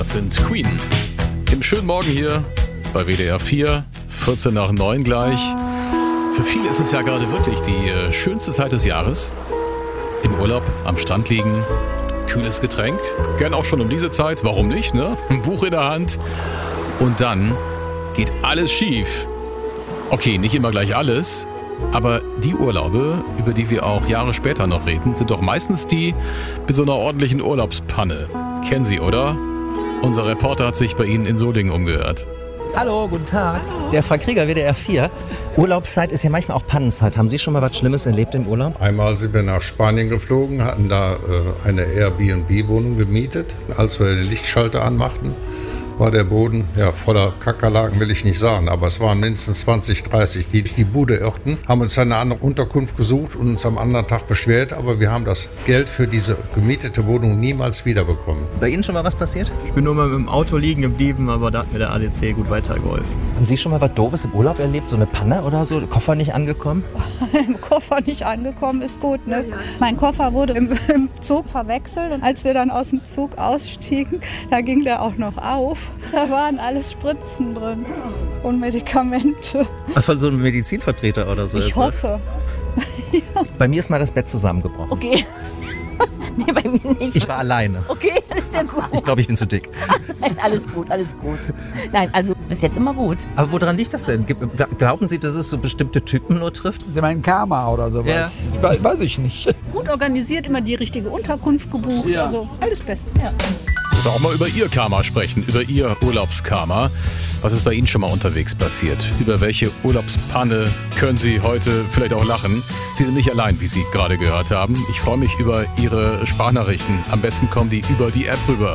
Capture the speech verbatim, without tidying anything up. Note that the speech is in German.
Das sind Queen. Im schönen Morgen hier bei W D R vier, vierzehn nach neun gleich. Für viele ist es ja gerade wirklich die äh, schönste Zeit des Jahres. Im Urlaub, am Strand liegen, kühles Getränk. Gern auch schon um diese Zeit, warum nicht, ne? Ein Buch in der Hand. Und dann geht alles schief. Okay, nicht immer gleich alles, aber die Urlaube, über die wir auch Jahre später noch reden, sind doch meistens die mit so einer ordentlichen Urlaubspanne. Kennen Sie, oder? Unser Reporter hat sich bei Ihnen in Solingen umgehört. Hallo, guten Tag. Der Frank Krieger, W D R vier. Urlaubszeit ist ja manchmal auch Pannenzeit. Haben Sie schon mal was Schlimmes erlebt im Urlaub? Einmal sind wir nach Spanien geflogen, hatten da äh, eine Airbnb-Wohnung gemietet. Als wir den Lichtschalter anmachten, war der Boden ja voller Kakerlaken, will ich nicht sagen, aber es waren mindestens zwanzig, dreißig, die durch die Bude irrten, haben uns eine andere Unterkunft gesucht und uns am anderen Tag beschwert, aber wir haben das Geld für diese gemietete Wohnung niemals wiederbekommen. Bei Ihnen schon mal was passiert? Ich bin nur mal mit dem Auto liegen geblieben, aber da hat mir der A D C gut weitergeholfen. Haben Sie schon mal was Doofes im Urlaub erlebt? So eine Panne oder so? Koffer nicht angekommen? Im Koffer nicht angekommen ist gut, ne? Mein Koffer wurde im, im Zug verwechselt und als wir dann aus dem Zug ausstiegen, da ging der auch noch auf. Da waren alles Spritzen drin und Medikamente. Von so einem Medizinvertreter oder so? Ich hoffe. Ja. Bei mir ist mal das Bett zusammengebrochen. Okay. Nee, bei mir nicht. Ich war alleine. Okay, das ist ja gut. Ich glaube, ich bin zu dick. Nein, alles gut, alles gut. Nein, also bis jetzt immer gut. Aber woran liegt das denn? Glauben Sie, dass es so bestimmte Typen nur trifft? Sie meinen Karma oder sowas? Ja. We- weiß ich nicht. Gut organisiert, immer die richtige Unterkunft gebucht, ja. Also alles bestens. Ja. Oder auch mal über Ihr Karma sprechen, über Ihr Urlaubskarma. Was ist bei Ihnen schon mal unterwegs passiert? Über welche Urlaubspanne können Sie heute vielleicht auch lachen? Sie sind nicht allein, wie Sie gerade gehört haben. Ich freue mich über Ihre Sprachnachrichten. Am besten kommen die über die App rüber.